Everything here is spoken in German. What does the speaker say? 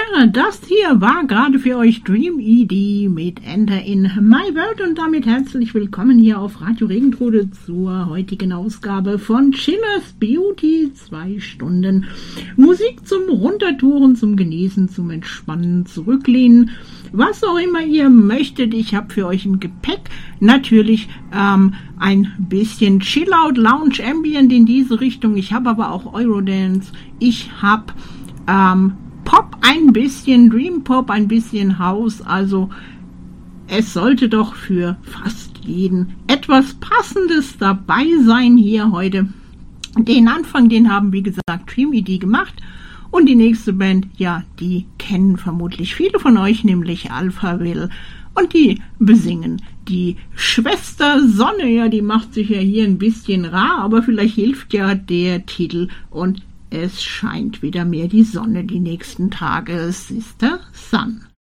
Ja, das hier war gerade für euch Dream ID mit Enter in My World und damit herzlich willkommen hier auf Radio Regentrude zur heutigen Ausgabe von Chillers Beauty. 2 Stunden Musik zum Runtertouren, zum Genießen, zum Entspannen, zurücklehnen, was auch immer ihr möchtet. Ich habe für euch im Gepäck natürlich ein bisschen Chillout, Lounge, Ambient in diese Richtung. Ich habe aber auch Eurodance. Ich habe Pop ein bisschen, Dream Pop ein bisschen, House. Also es sollte doch für fast jeden etwas Passendes dabei sein hier heute. Den Anfang, den haben wie gesagt Dream ID gemacht. Und die nächste Band, ja, die kennen vermutlich viele von euch, nämlich Alphaville. Und die besingen die Schwester Sonne. Ja, die macht sich ja hier ein bisschen rar, aber vielleicht hilft ja der Titel. Und es scheint wieder mehr die Sonne die nächsten Tage. Sister Sun.